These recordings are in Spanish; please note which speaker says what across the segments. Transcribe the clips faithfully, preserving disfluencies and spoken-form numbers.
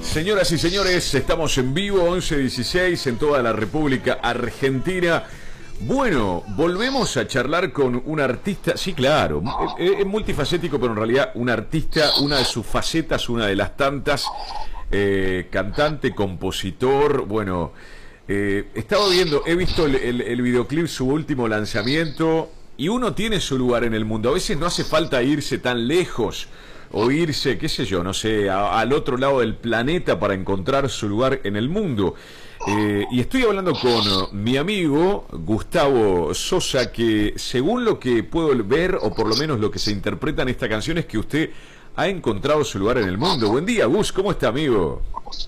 Speaker 1: Señoras y señores, estamos en vivo, once dieciséis, en toda la República Argentina. Bueno, volvemos a charlar con un artista, sí, claro, es, es multifacético, pero en realidad un artista, una de sus facetas, una de las tantas, eh, cantante, compositor, bueno, eh, estaba viendo, he visto el, el, el videoclip, su último lanzamiento, y uno tiene su lugar en el mundo. A veces no hace falta irse tan lejos, o irse, qué sé yo, no sé, a, al otro lado del planeta para encontrar su lugar en el mundo. Eh, y estoy hablando con uh, mi amigo Gustavo Sosa, que según lo que puedo ver, o por lo menos lo que se interpreta en esta canción, es que usted ha encontrado su lugar en el mundo. Buen día, Gus, ¿cómo está, amigo?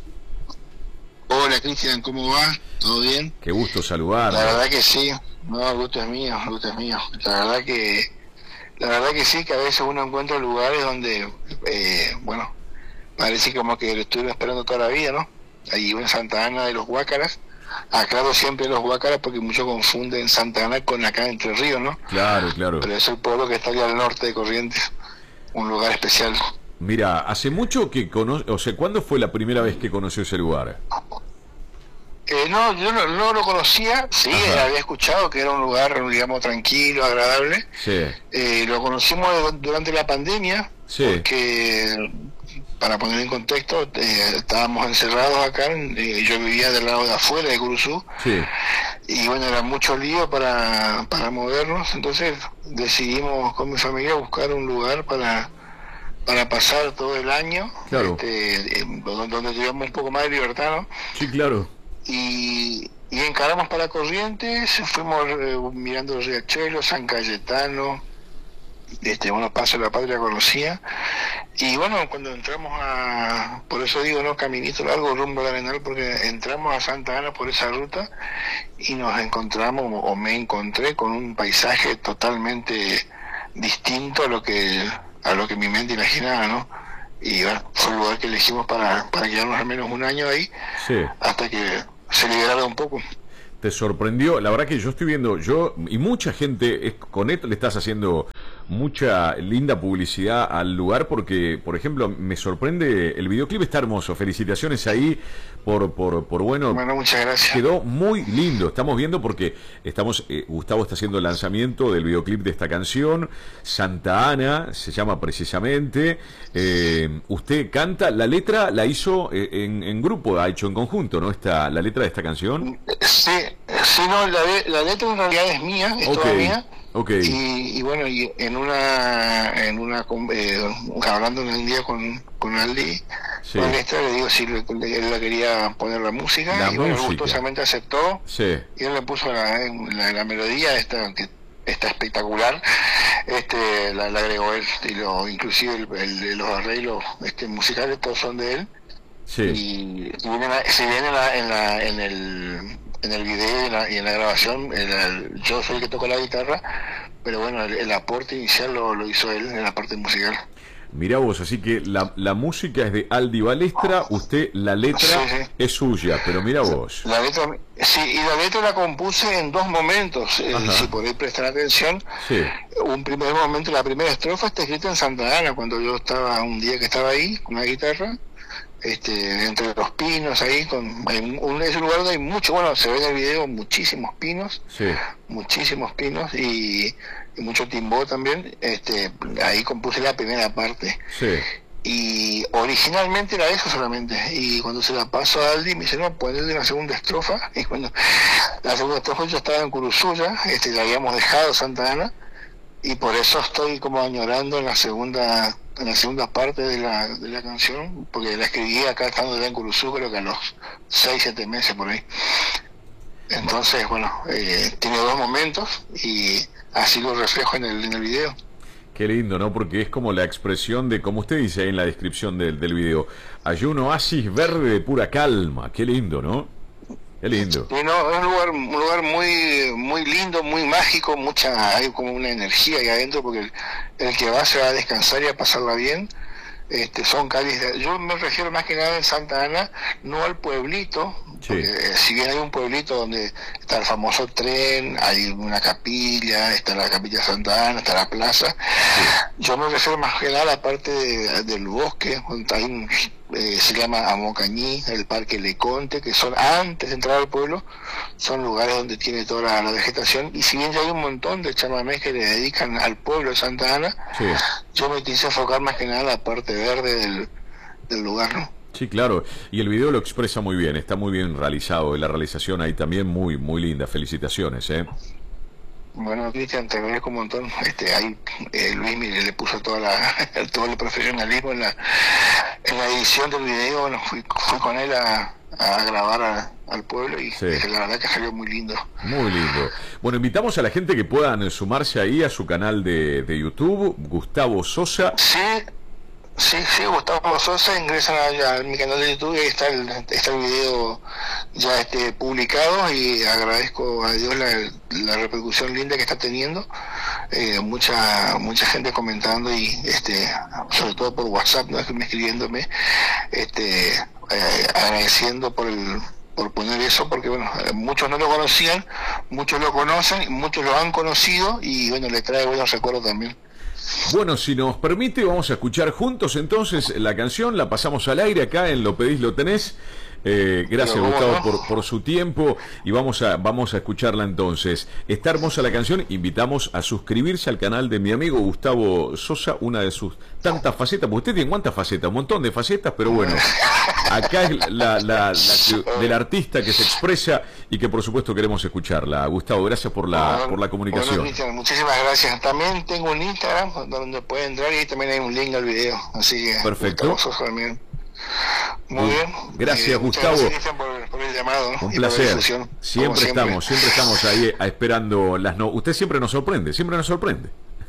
Speaker 2: Hola, Cristian, ¿cómo va? ¿Todo bien?
Speaker 1: Qué gusto saludar.
Speaker 2: La verdad que sí, no, el gusto es mío, el gusto es mío. La verdad que, la verdad que sí, que a veces uno encuentra lugares donde, eh, bueno, parece como que lo estuvieron esperando toda la vida, ¿no? Ahí en Santa Ana de los Guácaras, aclaro siempre los Guácaras porque muchos confunden Santa Ana con acá en Entre Ríos, ¿no?
Speaker 1: Claro, claro.
Speaker 2: Pero es el pueblo que está allá al norte de Corrientes, un lugar especial.
Speaker 1: Mira, hace mucho que conoce, o sea, ¿cuándo fue la primera vez que conoció ese lugar?
Speaker 2: Eh, no, yo no, no lo conocía, sí,
Speaker 1: Ajá.
Speaker 2: había escuchado que era un lugar, digamos, tranquilo, agradable.
Speaker 1: Sí.
Speaker 2: Eh, lo conocimos durante la pandemia,
Speaker 1: Sí.
Speaker 2: porque, para poner en contexto, eh, estábamos encerrados acá, eh, yo vivía del lado de afuera de Curuzú,
Speaker 1: Sí.
Speaker 2: y bueno, era mucho lío para, para movernos, entonces decidimos con mi familia buscar un lugar para para pasar todo el año,
Speaker 1: Claro.
Speaker 2: este, en- donde, donde tuviéramos un poco más de libertad, ¿no?
Speaker 1: Sí, claro.
Speaker 2: Y, y encaramos para Corrientes, fuimos eh, mirando el Riachuelo, San Cayetano, este, bueno, Paso de la Patria conocía, y bueno, cuando entramos a, por eso digo, no, caminito largo rumbo al Arenal, porque entramos a Santa Ana por esa ruta y nos encontramos, o me encontré con un paisaje totalmente distinto a lo que a lo que mi mente imaginaba, ¿no? Y bueno, fue el lugar que elegimos para, para quedarnos al menos un año ahí,
Speaker 1: Sí.
Speaker 2: hasta que se liberara un poco.
Speaker 1: ¿Te sorprendió? La verdad que yo estoy viendo, yo y mucha gente, es, con esto le estás haciendo mucha linda publicidad al lugar, porque, por ejemplo, me sorprende, el videoclip está hermoso, felicitaciones ahí por, por, por bueno,
Speaker 2: Bueno, muchas gracias.
Speaker 1: quedó muy lindo, estamos viendo porque estamos, eh, Gustavo está haciendo el lanzamiento del videoclip de esta canción, Santa Ana, se llama precisamente, eh, usted canta, la letra la hizo eh, en, en grupo, ha hecho en conjunto, ¿no? Esta, la letra de esta canción.
Speaker 2: Sí, sí, no, la, la letra en realidad es mía, es
Speaker 1: Ok,
Speaker 2: toda mía.
Speaker 1: ok.
Speaker 2: Y, y bueno, y en una, en una eh, hablando un día con, con Aldi,
Speaker 1: Sí.
Speaker 2: con Néstor, le digo si le, le- él le quería poner la música,
Speaker 1: La
Speaker 2: y bueno,
Speaker 1: música.
Speaker 2: gustosamente aceptó,
Speaker 1: Sí.
Speaker 2: y él le puso la, la, la melodía esta que está espectacular, este la, la agregó él, y lo, inclusive el, el- los arreglos este musicales todos son de él.
Speaker 1: Sí.
Speaker 2: Y, y viene la- si bien en, la, en, la, en el en el video y en la, y en la grabación en el- yo soy el que toco la guitarra, pero bueno, el, el aporte inicial lo, lo hizo él en la parte musical.
Speaker 1: Mirá vos, así que la, la música es de Aldi Balestra, usted la letra
Speaker 2: Sí, sí.
Speaker 1: es suya, pero mirá vos.
Speaker 2: La letra, sí, y la letra la compuse en dos momentos, eh,
Speaker 1: Ajá.
Speaker 2: si podéis prestar atención.
Speaker 1: Sí.
Speaker 2: Un primer momento, la primera estrofa está escrita en Santa Ana, cuando yo estaba, un día que estaba ahí, con una guitarra, este, entre los pinos ahí, con, hay un, es un lugar donde hay mucho, bueno, se ve en el video muchísimos pinos,
Speaker 1: Sí.
Speaker 2: muchísimos pinos y, y mucho timbó también, este, ahí compuse la primera parte.
Speaker 1: Sí.
Speaker 2: Y originalmente era eso solamente, y cuando se la paso a Aldi me dice, no, ponle una segunda estrofa, y cuando la segunda estrofa yo estaba en Curuzuya, este, la habíamos dejado Santa Ana, y por eso estoy como añorando en la segunda en la segunda parte de la, de la canción, porque la escribí acá estando ya en Curuzú, creo que a los seis siete meses por ahí. Entonces, bueno, eh, tiene dos momentos, y así lo reflejo en el, en el video.
Speaker 1: Qué lindo, ¿no? Porque es como la expresión de, como usted dice ahí en la descripción del, del video, hay un oasis verde de pura calma. Qué lindo, ¿no? Qué lindo.
Speaker 2: Y no, es un lugar, un lugar muy muy lindo, muy mágico, mucha hay como una energía ahí adentro, porque el, el que va se va a descansar y a pasarla bien. Este, son calles de, yo me refiero más que nada en Santa Ana, no al pueblito,
Speaker 1: Sí.
Speaker 2: porque eh, si bien hay un pueblito donde está el famoso tren, hay una capilla, está la capilla Santa Ana, está la plaza. Sí. Yo me refiero más que nada a la parte de, del bosque, donde hay un, eh, se llama Amocañí, el Parque Leconte, que son, antes de entrar al pueblo, son lugares donde tiene toda la, la vegetación, y si bien ya hay un montón de chamamés que le dedican al pueblo de Santa Ana, sí. yo me quise enfocar más que nada a la parte verde del, del lugar, ¿no?
Speaker 1: Sí, claro, y el video lo expresa muy bien, está muy bien realizado, y la realización ahí también muy muy linda, felicitaciones, ¿eh?
Speaker 2: Bueno, Cristian, te agradezco un montón. Este, ahí eh, Luis mire, le puso toda la, todo el profesionalismo en la, en la edición del video. Bueno, fui, fui con él a, a grabar a, al pueblo y sí. la verdad que salió muy lindo.
Speaker 1: Muy lindo. Bueno, invitamos a la gente que puedan sumarse ahí a su canal de, de YouTube, Gustavo Sosa.
Speaker 2: Sí. Sí, sí, Gustavo Sosa, ingresan a, a mi canal de YouTube y ahí está el, está el video ya este, publicado, y agradezco a Dios la, la repercusión linda que está teniendo, eh, mucha mucha gente comentando y este sobre todo por WhatsApp, ¿no? escribiéndome, este eh, agradeciendo por el por poner eso, porque bueno, muchos no lo conocían, muchos lo conocen, muchos lo han conocido y bueno, le trae buenos recuerdos también.
Speaker 1: Bueno, si nos permite, vamos a escuchar juntos entonces la canción, la pasamos al aire acá en Lo Pedís, Lo Tenés. Eh, gracias, Pero, Gustavo, ¿no? por, por su tiempo, y vamos a, vamos a escucharla entonces. Está hermosa la canción, invitamos a suscribirse al canal de mi amigo Gustavo Sosa, una de sus tantas facetas, porque usted tiene cuántas facetas, un montón de facetas, pero bueno, acá es la, la, la del artista que se expresa y que por supuesto queremos escucharla. Gustavo, gracias por la,
Speaker 2: bueno,
Speaker 1: por la comunicación.
Speaker 2: Bueno, Cristian, muchísimas gracias. También tengo un Instagram donde puede entrar y ahí también hay un link al video, así que
Speaker 1: perfecto.
Speaker 2: Gustavo Sosa también. Muy bien.
Speaker 1: Gracias,
Speaker 2: eh,
Speaker 1: Gustavo.
Speaker 2: Gracias por, por el llamado, ¿no?
Speaker 1: Un
Speaker 2: y
Speaker 1: placer.
Speaker 2: Por la siempre,
Speaker 1: siempre estamos, siempre estamos ahí esperando las no. Usted siempre nos sorprende, siempre nos sorprende.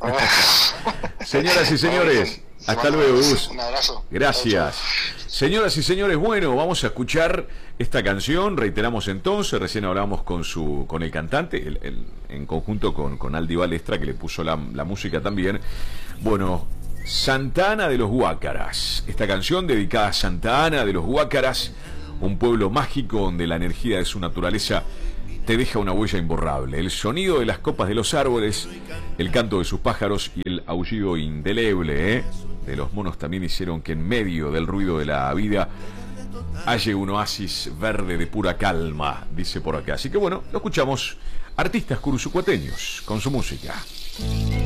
Speaker 1: Señoras y señores, hasta luego, Gus.
Speaker 2: Un abrazo.
Speaker 1: Gracias. Señoras y señores, bueno, vamos a escuchar esta canción. Reiteramos entonces, recién hablamos con su, con el cantante, el, el, en conjunto con, con Aldi Balestra, que le puso la, la música también. Bueno, Santa Ana de los Guácaras. Esta canción dedicada a Santa Ana de los Guácaras, un pueblo mágico donde la energía de su naturaleza te deja una huella imborrable. El sonido de las copas de los árboles, el canto de sus pájaros y el aullido indeleble ¿eh? de los monos también hicieron que en medio del ruido de la vida haya un oasis verde de pura calma, dice por acá. Así que bueno, lo escuchamos. Artistas cursucuateños con su música.